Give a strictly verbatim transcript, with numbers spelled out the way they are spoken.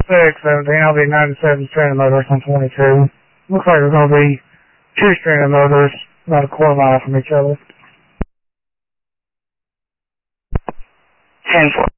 six seventeen, I'll be ninety-seven stranded motors on twenty-two. Looks like there's going to be two stranded motors about a quarter mile from each other. ten four.